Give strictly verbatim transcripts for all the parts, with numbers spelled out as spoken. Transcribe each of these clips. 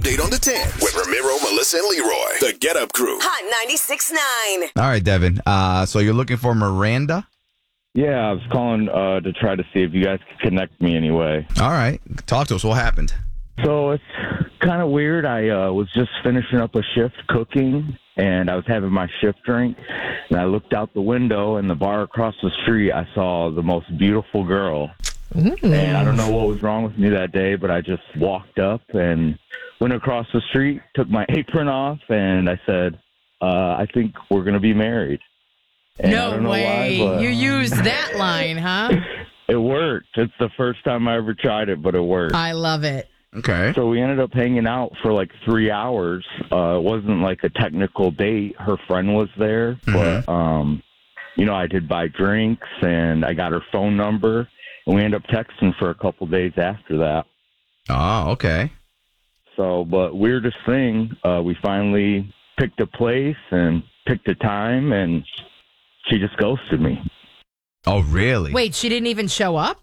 update on the tens with Ramiro, Melissa, and Leroy. The Get Up Crew. Hot ninety-six point nine. All right, Devin. Uh, so you're looking for Miranda? Yeah, I was calling uh, to try to see if you guys could connect me anyway. All right. Talk to us. What happened? So it's kind of weird. I uh, was just finishing up a shift cooking, and I was having my shift drink, and I looked out the window, and the bar across the street, I saw the most beautiful girl. Mm. And I don't know what was wrong with me that day, but I just walked up and went across the street, took my apron off, and I said, uh, I think we're going to be married. And no I don't know way. why, but You used that line, huh? it worked. It's the first time I ever tried it, but it worked. I love it. Okay. So we ended up hanging out for like three hours. Uh, it wasn't like a technical date. Her friend was there, Mm-hmm. but, um, you know, I did buy drinks, and I got her phone number, and we ended up texting for a couple days after that. Oh, okay. So, but weirdest thing, uh, we finally picked a place and picked a time, and she just ghosted me. Oh, really? Wait, she didn't even show up?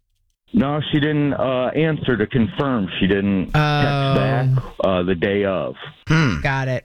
No, she didn't uh, answer to confirm. She didn't text Oh. back uh, the day of. Hmm. Got it.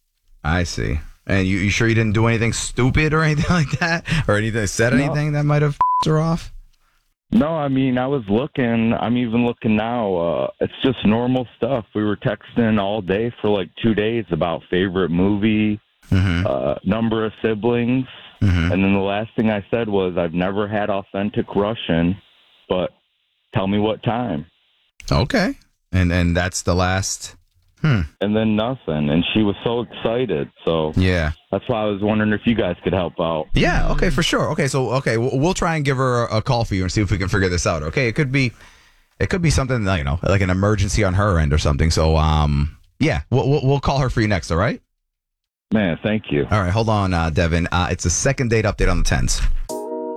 I see. And you, you sure you didn't do anything stupid or anything like that? Or anything said No. anything that might have f***ed her off? No, I mean, I was looking. I'm even looking now. Uh, it's just normal stuff. We were texting all day for like two days about favorite movie, Mm-hmm. uh, number of siblings. Mm-hmm. And then the last thing I said was, I've never had authentic Russian, but tell me what time. Okay. And and that's the last... Hmm. And then nothing. And she was so excited. So Yeah. that's why I was wondering if you guys could help out. Yeah, okay, for sure. Okay, so, okay, we'll, we'll try and give her a, a call for you and see if we can figure this out, okay? It could be... It could be something, you know, like an emergency on her end or something. So, um, yeah, we'll, we'll, we'll call her for you next, all right? Man, thank you. All right, hold on, uh, Devin. Uh, it's a second date update on the tens.